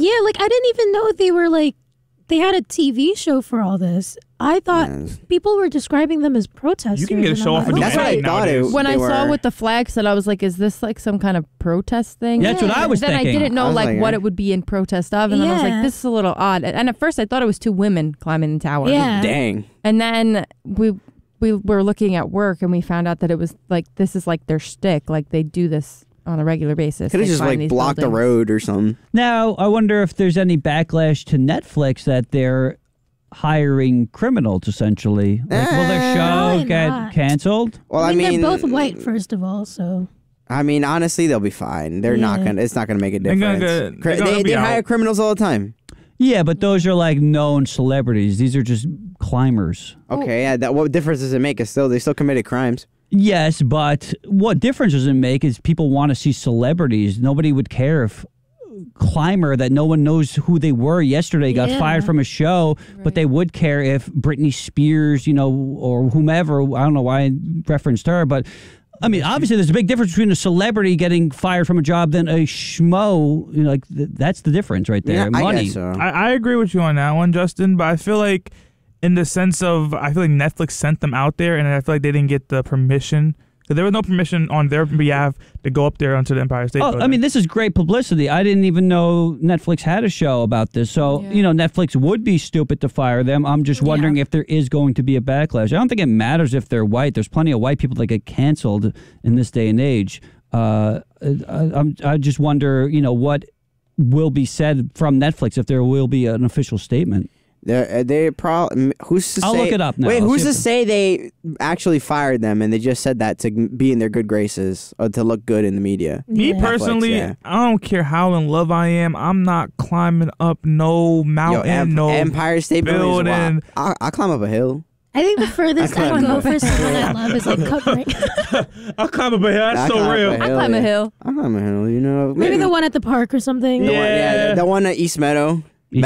Yeah, like I didn't even know they were like they had a TV show for all this. I thought people were describing them as protesters. You can get a show off. That's what I thought it. When I saw with the flags, that I was like, "Is this like some kind of protest thing?" That's what I was then thinking. I didn't know like what it would be in protest of, and then I was like, "This is a little odd." And at first, I thought it was two women climbing the tower. Yeah. Dang. And then we were looking at work, and we found out that it was like this is like their shtick. Like they do this on a regular basis. Could have just like blocked the road or something. Now, I wonder if there's any backlash to Netflix that they're hiring criminals, essentially. Like, will their show get canceled? Well, I mean, they're both white, first of all, so... I mean, honestly, they'll be fine. They're not gonna. It's not gonna make a difference. They hire criminals all the time. Yeah, but those are like known celebrities. These are just climbers. Okay, yeah. What difference does it make? They still committed crimes. Yes, but what difference does it make is people want to see celebrities. Nobody would care if climber that no one knows who they were yesterday got fired from a show, but they would care if Britney Spears, or whomever, I don't know why I referenced her, but I mean, obviously there's a big difference between a celebrity getting fired from a job than a schmo. That's the difference right there. Yeah, money. I guess so. I agree with you on that one, Justin, but I feel like in the sense of, I feel like Netflix sent them out there, and I feel like they didn't get the permission. So there was no permission on their behalf to go up there onto the Empire State Building. I mean, this is great publicity. I didn't even know Netflix had a show about this. So, Netflix would be stupid to fire them. I'm just wondering if there is going to be a backlash. I don't think it matters if they're white. There's plenty of white people that get canceled in this day and age. I just wonder, what will be said from Netflix if there will be an official statement. They probably. Who's to say? I'll look it up now. Wait, who's to say they actually fired them and they just said that to be in their good graces or to look good in the media? Me personally, I don't care how in love I am. I'm not climbing up no mountain, no Empire State Building. I'll climb up a hill. I think the furthest I go for someone I love is like covering. I'll climb up a hill. That's so real. I climb a hill. I climb a hill. Maybe the one at the park or something. The one at East Meadows.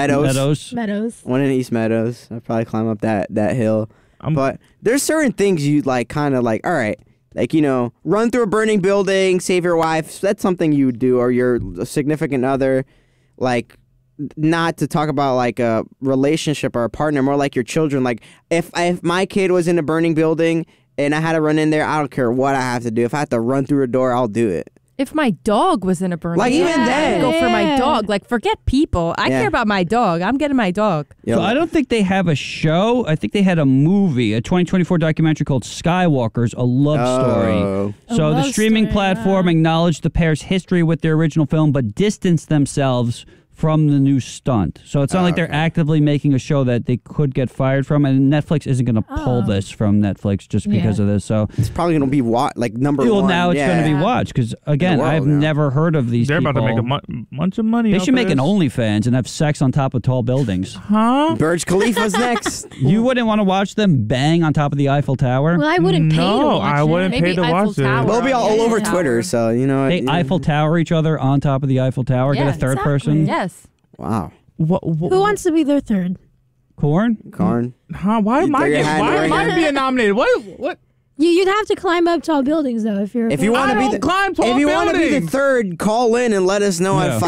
One in East Meadows. I'd probably climb up that hill. But there's certain things you like, kind of like, all right, like, run through a burning building, save your wife. That's something you would do, or your significant other. Like, not to talk about like a relationship or a partner, more like your children. Like, if my kid was in a burning building and I had to run in there, I don't care what I have to do. If I have to run through a door, I'll do it. If my dog was in a burning building, even then, I'd go for my dog. Like, forget people. I care about my dog. I'm getting my dog. So I don't think they have a show. I think they had a movie, a 2024 documentary called Skywalkers, a love story. So the streaming platform acknowledged the pair's history with their original film, but distanced themselves from the new stunt. So it's not like they're actively making a show that they could get fired from, and Netflix isn't going to pull this from Netflix just because of this. So it's probably going to be number one. Well, now it's going to be watched because, again, I've never heard of these people. They're about to make a bunch of money. They should make an OnlyFans and have sex on top of tall buildings. Huh? Burj Khalifa's next. You wouldn't want to watch them bang on top of the Eiffel Tower? Well, I wouldn't pay to watch I wouldn't pay to watch it. We'll be all over Twitter, so They Eiffel Tower each other on top of the Eiffel Tower, get a third person. Yes. Wow. Who wants to be their third? Corn? Huh? Why am I being nominated? What? You'd have to climb up tall buildings though if you're. If you want to be the third, call in and let us know at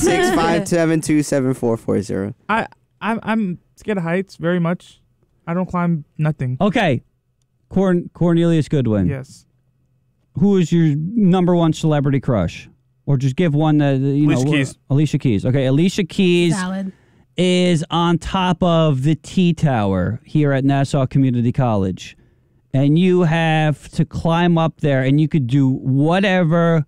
516-572-7440. I'm scared of heights very much. I don't climb nothing. Okay, Cornelius Goodwin. Yes. Who is your number one celebrity crush? Or just give one that, Alicia Keys. Alicia Keys. Okay, Alicia Keys is on top of the T-Tower here at Nassau Community College. And you have to climb up there, and you could do whatever,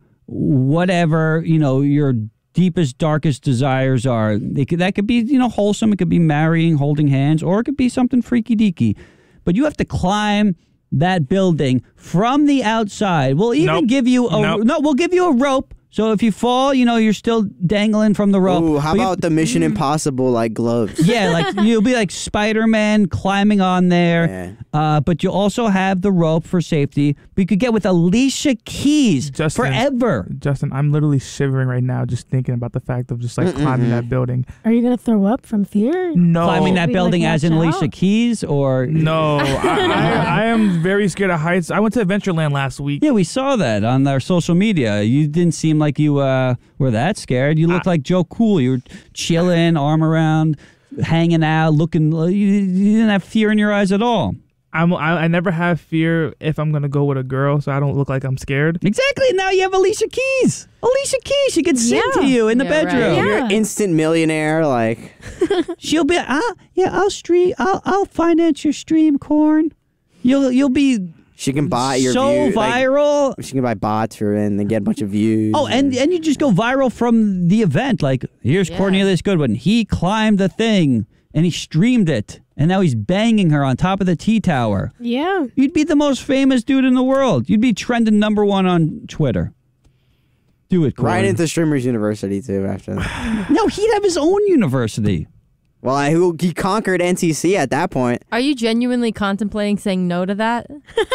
your deepest, darkest desires are. That could be, wholesome. It could be marrying, holding hands, or it could be something freaky-deaky. But you have to climb that building from the outside. We'll even give you we'll give you a rope. So if you fall, you're still dangling from the rope. Ooh, how about the Mission Impossible gloves? Yeah, like you'll be like Spider-Man climbing on there. Yeah. But you also have the rope for safety. But you could get with Alicia Keys forever. Justin, I'm literally shivering right now just thinking about the fact of just climbing that building. Are you gonna throw up from fear? No. Climbing that building as in Alicia Keys, or no? I am very scared of heights. I went to Adventureland last week. Yeah, we saw that on our social media. You didn't seem like you were that scared. You looked like Joe Cool. You were chilling, arm around, hanging out, looking. You didn't have fear in your eyes at all. I never have fear if I'm gonna go with a girl, so I don't look like I'm scared. Exactly. Now you have Alicia Keys. Alicia Keys, she could sing to you in the bedroom. Right. Yeah. You're an instant millionaire. Like she'll be. I'll stream. I'll finance your stream, Corn. You'll be. She can buy your so view, viral. Like, she can buy bots for it and then get a bunch of views. Oh, and you just go viral from the event. Like here's Cornelius Goodwin. He climbed the thing and he streamed it. And now he's banging her on top of the T-Tower. Yeah. You'd be the most famous dude in the world. You'd be trending #1 on Twitter. Do it, Corey. Right into Streamers University, too, after that. No, he'd have his own university. Well, he conquered NCC at that point. Are you genuinely contemplating saying no to that?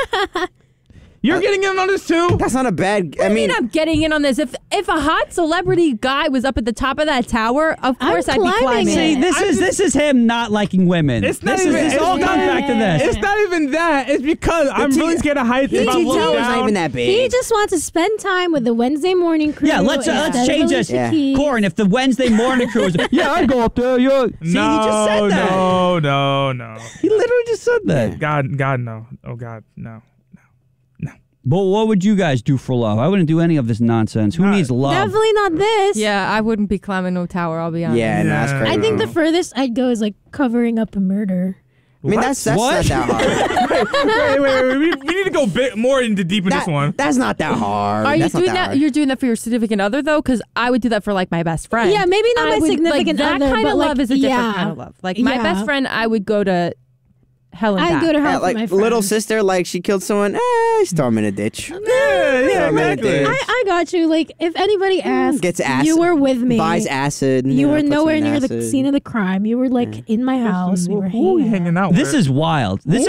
You're getting in on this too? That's not a bad... I mean, I'm getting in on this. If a hot celebrity guy was up at the top of that tower, of course I'd be climbing. See, this is him not liking women. It's not this all comes back to this. It's not even that. It's because I'm really scared of heights. The T-Tower's not even that big. He just wants to spend time with the Wednesday morning crew. Yeah, let's change this. Yeah. Corn, if the Wednesday morning crew was... Yeah, I'd go up there. See, he just said that. No. He literally just said that. God, no. Oh, God, no. But what would you guys do for love? I wouldn't do any of this nonsense. Who needs love? Definitely not this. Yeah, I wouldn't be climbing no tower, I'll be honest. Yeah, no, that's crazy. I think the furthest I'd go is like covering up a murder. I mean, that's not that hard. wait. We need to go more into deep in this one. That's not that hard. Are you doing that? You're doing that for your significant other, though? Because I would do that for, like, my best friend. Yeah, maybe not my significant other. That kind of love is a different yeah. kind of love. Like, my best friend, I would go to hell and back. I'd go to hell for my like friend. little sister, like she killed someone. Just throw him in a ditch. Yeah, exactly. I got you. Like, if anybody asks, gets acid, you were with me. Buys acid. You were nowhere near the scene of the crime. You were like in my house. We were hanging out. This is wild. This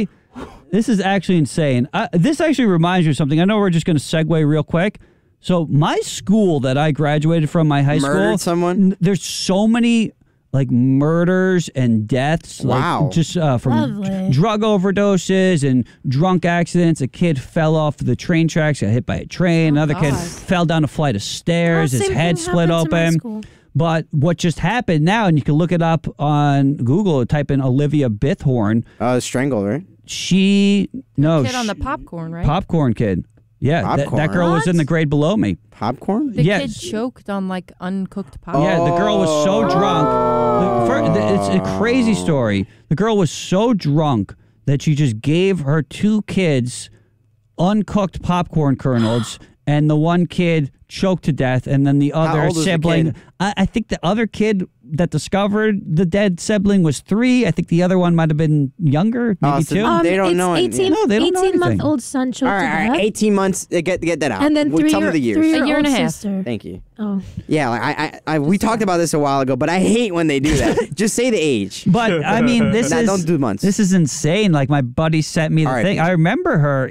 is actually insane. This actually reminds me of something. I know we're just going to segue real quick. So my school that I graduated from, my high school, murdered someone. There's so many like murders and deaths. Wow. Like, just from drug overdoses and drunk accidents. A kid fell off the train tracks, got hit by a train. Another kid fell down a flight of stairs. His head split open. But what just happened now, and you can look it up on Google, type in Olivia Bithorn. Strangled, right? Kid on the popcorn, right? Popcorn kid. Yeah, that girl was in the grade below me. Popcorn? The kid choked on like uncooked popcorn. Yeah, the girl was so drunk. It's a crazy story. The girl was so drunk that she just gave her 2 kids uncooked popcorn kernels, and the one kid choked to death, and then the other sibling. I think the other kid that discovered the dead sibling was 3. I think the other one might have been younger, maybe 2. They don't know. No, they don't know anything. 18-month-old son choked to death. All right, 18 months. Get that out. And then tell me the years. a year and a half. Sister. Thank you. Oh. Yeah, like we talked about this a while ago, but I hate when they do that. Just say the age. But I mean, don't do months. This is insane. Like my buddy sent me the thing. I remember her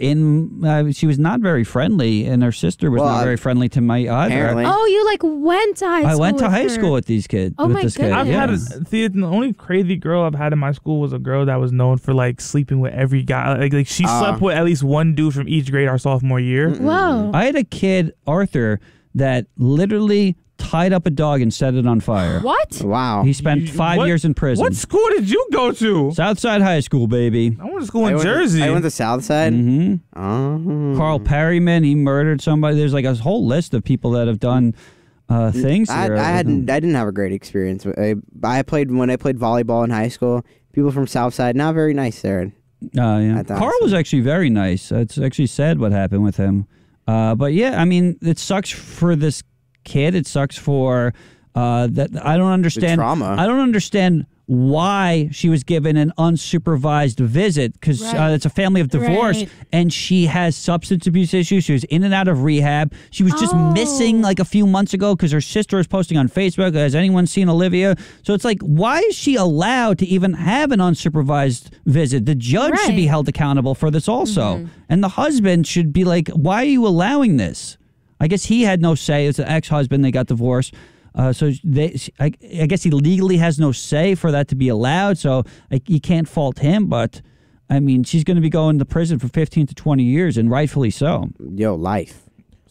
she was not very friendly, and her sister was not very friendly to my either. Apparently. Oh, you like went to high school. I went to high school with these kids. Oh my goodness. I've had the only crazy girl I've had in my school was a girl that was known for like sleeping with every guy. Like she slept with at least one dude from each grade our sophomore year. Whoa. I had a kid, Arthur, that literally tied up a dog and set it on fire. What? Wow. He spent 5 years in prison. What school did you go to? Southside High School, baby. I went to school in Jersey. I went to Southside. Mm-hmm. Oh. Carl Perryman, he murdered somebody. There's like a whole list of people that have done things. I didn't have a great experience. When I played volleyball in high school. People from Southside, not very nice there. Yeah. Carl was actually very nice. It's actually sad what happened with him. But yeah, I mean, it sucks for this kid. It sucks for that. I don't understand. The trauma. I don't understand why she was given an unsupervised visit, because it's a family of divorce, and she has substance abuse issues. She was in and out of rehab. She was just missing like a few months ago because her sister was posting on Facebook, has anyone seen Olivia? So it's like, why is she allowed to even have an unsupervised visit? The judge should be held accountable for this also. And the husband should be like, why are you allowing this? I guess he had no say. It's an ex-husband. They got divorced. So I guess he legally has no say for that to be allowed. So you can't fault him. But I mean, she's going to be going to prison for 15 to 20 years, and rightfully so. Yo, life.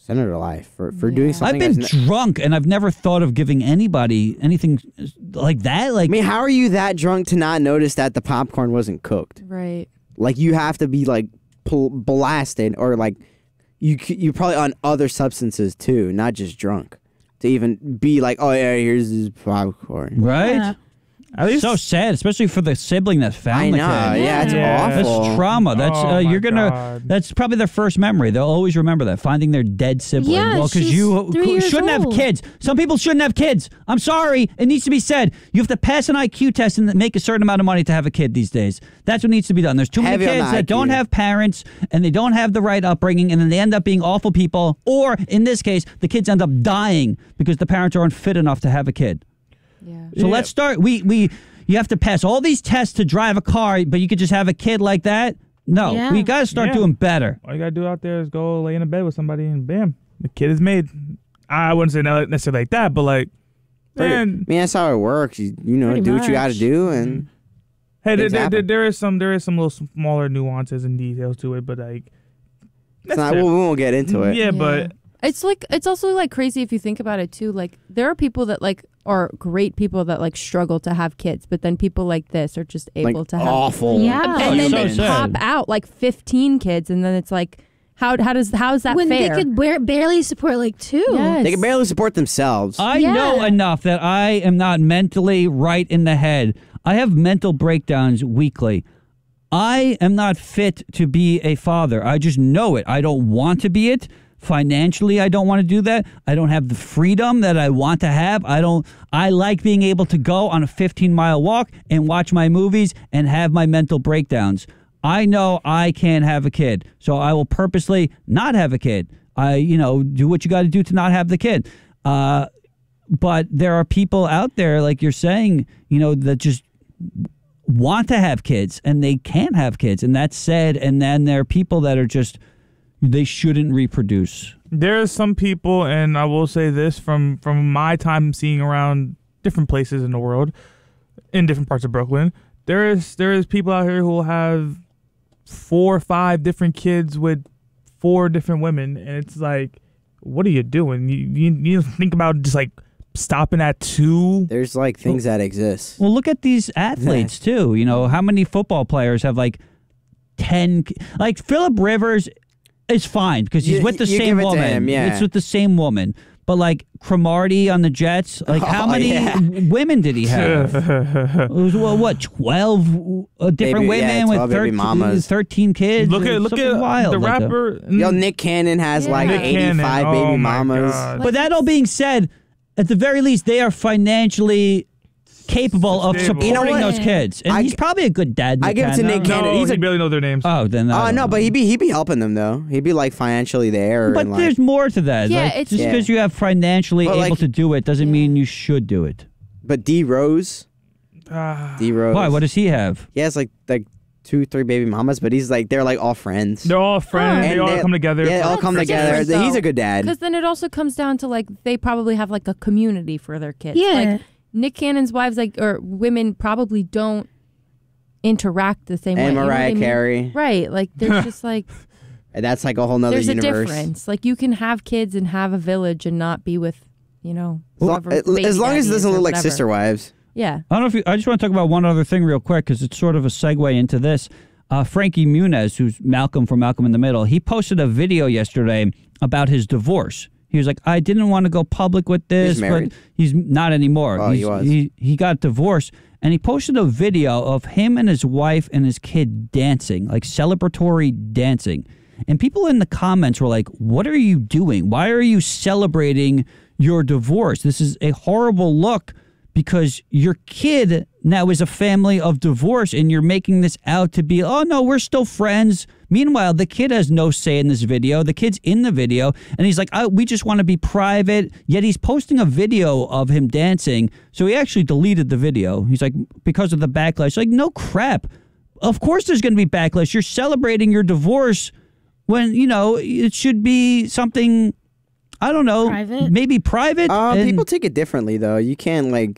Center to life for doing something. I've been drunk and I've never thought of giving anybody anything like that. Like, I mean, how are you that drunk to not notice that the popcorn wasn't cooked? Right. Like, you have to be like blasted, or like you're probably on other substances too, not just drunk, to even be like, oh yeah, here's this popcorn. Right. Yeah. At least, so sad, especially for the sibling that found the kid. Yeah, it's awful. That's trauma. That's you're gonna. God. That's probably their first memory. They'll always remember that, finding their dead sibling. Yeah, well, because she's you 3 years shouldn't have old. kids. Some people shouldn't have kids. I'm sorry. It needs to be said. You have to pass an IQ test and make a certain amount of money to have a kid these days. That's what needs to be done. There's too many Heavy on kids the that IQ. don't have parents and they don't have the right upbringing, and then they end up being awful people. Or in this case, the kids end up dying because the parents aren't fit enough to have a kid. Yeah. So let's start. You have to pass all these tests to drive a car, but you could just have a kid like that? No. Yeah. We got to start doing better. all you gotta do out there is go lay in a bed with somebody, and bam, the kid is made. I wouldn't say necessarily like that, but like, I man, mean, that's how it works. You know, Pretty do what you got to much. do, and hey, things happen. there is some little smaller nuances and details to it, but like, it's not, we won't get into it. yeah, but It's also like crazy if you think about it too. Like there are people that like are great people that like struggle to have kids, but then people like this are just able Like to have awful. Yeah. and then So they sad. pop out like 15 kids, and then it's like how is that When fair? they could barely support like 2. Yes. They can barely support themselves. I Yeah. know enough that I am not mentally right in the head. I have mental breakdowns weekly. I am not fit to be a father. I just know it. I don't want to be it. Financially, I don't want to do that. I don't have the freedom that I want to have. I like being able to go on a 15-mile walk and watch my movies and have my mental breakdowns. I know I can't have a kid, so I will purposely not have a kid. Do what you got to do to not have the kid. But there are people out there, like you're saying, that just want to have kids and they can't have kids, and that's sad. And then there are people that are just, they shouldn't reproduce. there are some people, and I will say this from my time seeing around different places in the world, in different parts of Brooklyn, there is people out here who will have 4 or 5 different kids with 4 different women, and it's like, what are you doing? You think about just like stopping at 2. There's like things that exist. Well, look at these athletes too. How many football players have like 10? Like Phillip Rivers is fine because he's with the you same give it to woman. him, yeah. It's with the same woman. But like Cromartie on the Jets, like how many women did he have? It was 12 different women with 12 baby 13, mamas. 13 kids. Look at Something wild the like that. rapper. Yo, Nick Cannon has like Nick 85 Cannon. baby Oh my mamas. God. But that all being said, at the very least, they are financially capable of Stable. supporting You know what? those kids. And he's probably a good dad. I give it to Nick Cannon. No, He's he a- barely know their names. Oh, then Oh no, but he'd be helping them though. He'd be like financially there. But and, like, there's more to that. Yeah, Like, it's- just Yeah. because you have financially But, able like- to do it doesn't mean you should do it. but D Rose, D Rose. Why? What does he have? He has like 2-3 baby mamas, but he's like they're like all friends. They're all friends. And They all they- come together. Yeah, they all come That's together. different, He's though. a good dad. Because then it also comes down to like they probably have like a community for their kids. Yeah. Like Nick Cannon's wives, like or women, probably don't interact the same way. And You know what Mariah I mean? Carey. Right. Like there's just like And that's like a whole nother there's universe. a difference. Like you can have kids and have a village and not be with As long whoever the baby as, long as it daddy doesn't is or look like whatever. sister wives. Yeah. I don't know if I just want to talk about one other thing real quick because it's sort of a segue into this. Frankie Muniz, who's Malcolm from Malcolm in the Middle, he posted a video yesterday about his divorce. He was like, I didn't want to go public with this, He's married? but he's not anymore. Oh, he was. He got divorced, and he posted a video of him and his wife and his kid dancing, like celebratory dancing. And people in the comments were like, what are you doing? Why are you celebrating your divorce? This is a horrible look because your kid now is a family of divorce and you're making this out to be, oh, no, we're still friends. Meanwhile, the kid has no say in this video. The kid's in the video, and he's like, we just want to be private. Yet he's posting a video of him dancing, so he actually deleted the video. He's like, because of the backlash. Like, no crap. Of course there's going to be backlash. You're celebrating your divorce when, it should be something, I don't know, Private? maybe private. and- People take it differently though. You can't like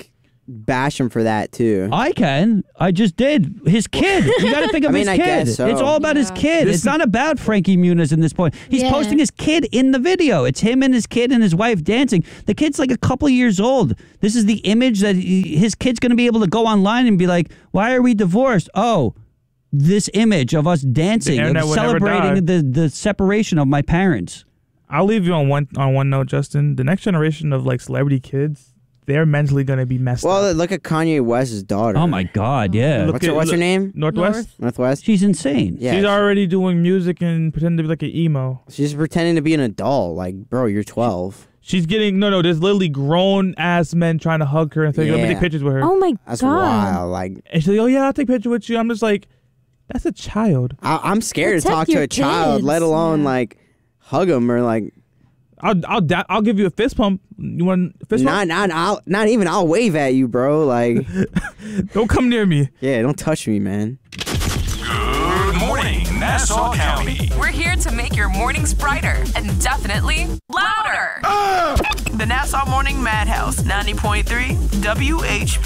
bash him for that too. I can. I just did. His kid. You got to think of his kid. Guess so. It's all about his kid. It's not about Frankie Muniz in this point. He's posting his kid in the video. It's him and his kid and his wife dancing. The kid's like a couple years old. This is the image that his kid's going to be able to go online and be like, why are we divorced? Oh, this image of us dancing, of celebrating the separation of my parents. I'll leave you on one note, Justin. The next generation of like celebrity kids, they're mentally going to be messed up. Well, look at Kanye West's daughter. Oh, my God, yeah. What's her name? Northwest. She's insane. Yeah, she's already doing music and pretending to be like an emo. She's pretending to be an adult. Like, bro, you're 12. She's getting... No, there's literally grown-ass men trying to hug her and say, let me take pictures with her. Oh, my God. That's wild. Like, and she's like, oh, yeah, I'll take pictures with you. I'm just like, that's a child. I'm scared to talk to a child, let alone, like, hug them or, like... I'll give you a fist pump. You want a fist pump? Not even. I'll wave at you, bro. Like, don't come near me. Yeah, don't touch me, man. Good morning, Nassau County. We're here to make your mornings brighter and definitely louder. The Nassau Morning Madhouse, 90.3 WHP.